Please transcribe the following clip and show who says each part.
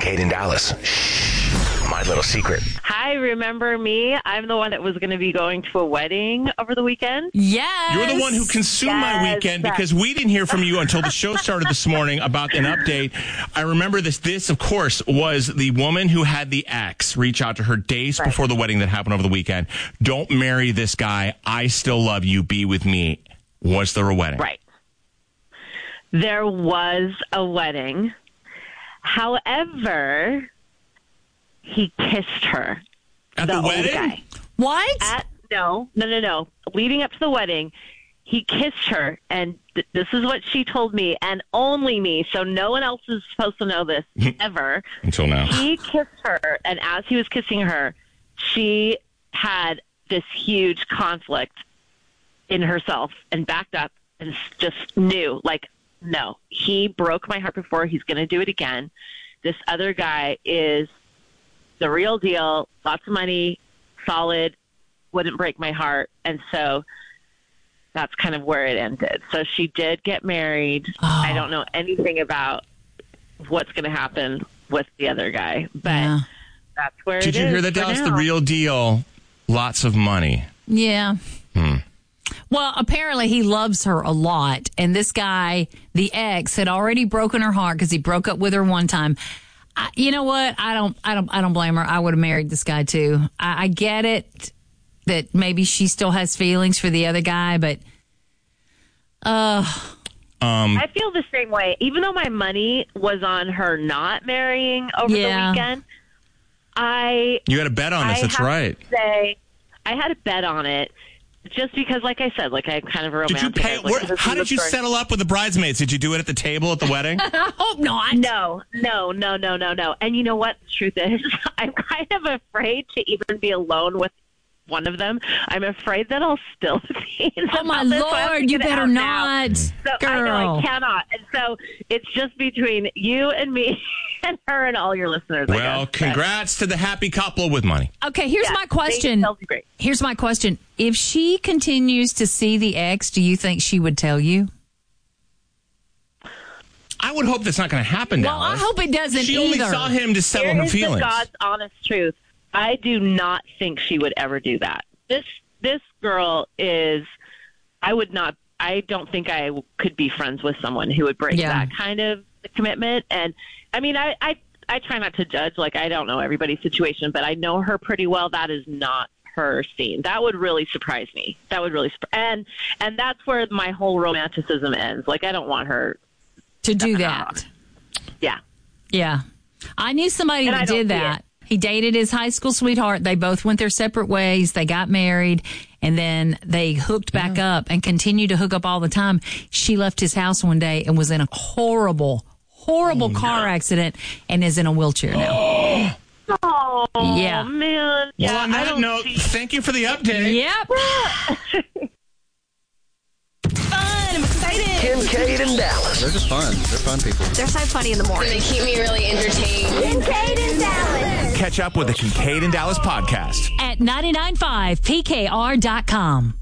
Speaker 1: Kincaid and Dallas. My little secret.
Speaker 2: Hi, remember me? I'm the one that was going to be going to a wedding over the weekend.
Speaker 3: Yes.
Speaker 4: You're the one who consumed my weekend because we didn't hear from you until the show started this morning about an update. I remember this. This, of course, was the woman who had the ex reach out to her days before the wedding that happened over the weekend. Don't marry this guy. I still love you. Be with me. Was there a wedding?
Speaker 2: Right. There was a wedding. However, he kissed her.
Speaker 4: At the wedding?
Speaker 2: Guy.
Speaker 3: What?
Speaker 2: No. Leading up to the wedding, he kissed her, and this is what she told me, and only me, so no one else is supposed to know this ever.
Speaker 4: Until now.
Speaker 2: He kissed her, and as he was kissing her, she had this huge conflict in herself and backed up and just knew, like, no, he broke my heart before. He's going to do it again. This other guy is the real deal, lots of money, solid, wouldn't break my heart. And so that's kind of where it ended. So she did get married.
Speaker 3: Oh.
Speaker 2: I don't know anything about what's going to happen with the other guy, but that's where it is.
Speaker 4: Did you hear that, Dallas?
Speaker 2: now.
Speaker 4: The real deal, lots of money.
Speaker 3: Yeah. Well, apparently he loves her a lot. And this guy, the ex, had already broken her heart because he broke up with her one time. You know what? I don't blame her. I would have married this guy too. I get it that maybe she still has feelings for the other guy, but
Speaker 2: I feel the same way. Even though my money was on her not marrying over the weekend,
Speaker 4: You had a bet on this. That's right.
Speaker 2: I had a bet on it. Just because, like I said, like I'm kind of a romantic.
Speaker 4: Did you pay? How did you settle up with the bridesmaids? Did you do it at the table at the wedding?
Speaker 3: I hope not.
Speaker 2: No. And you know what? The truth is, I'm kind of afraid to even be alone with one of them. I'm afraid that I'll spill the beans.
Speaker 3: Oh my Lord! You better not,
Speaker 2: so
Speaker 3: girl.
Speaker 2: I know I cannot. And so it's just between you and me and her and all your listeners.
Speaker 4: Well, congrats to the happy couple with money.
Speaker 3: Okay, here's my question.
Speaker 2: Great.
Speaker 3: Here's my question. If she continues to see the ex, do you think she would tell you?
Speaker 4: I would hope that's not going to happen,
Speaker 3: Well,
Speaker 4: Dallas.
Speaker 3: I hope it doesn't
Speaker 4: She
Speaker 3: either.
Speaker 4: only saw him to settle her
Speaker 2: Here's
Speaker 4: feelings.
Speaker 2: the God's honest truth. I do not think she would ever do that. This girl is, I don't think I could be friends with someone who would break that kind of commitment. And I mean, I try not to judge. Like, I don't know everybody's situation, but I know her pretty well. That is not her scene. That would really surprise me. That would really, and that's where my whole romanticism ends. Like, I don't want her
Speaker 3: to do that.
Speaker 2: Yeah.
Speaker 3: I knew somebody that did that. He dated his high school sweetheart. They both went their separate ways. They got married, and then they hooked back up and continued to hook up all the time. She left his house one day and was in a horrible car accident and is in a wheelchair now.
Speaker 2: Oh,
Speaker 3: yeah.
Speaker 2: Man.
Speaker 4: Well, on that note, thank you for the update.
Speaker 3: Yep.
Speaker 5: Fun. I'm excited.
Speaker 1: Kincaid and Dallas.
Speaker 6: They're just fun. They're fun people.
Speaker 5: They're so funny in the morning.
Speaker 7: They keep me really entertained.
Speaker 5: Kincaid and Dallas.
Speaker 1: Catch up with the Kincaid and Dallas podcast
Speaker 3: At 99.5pkr.com.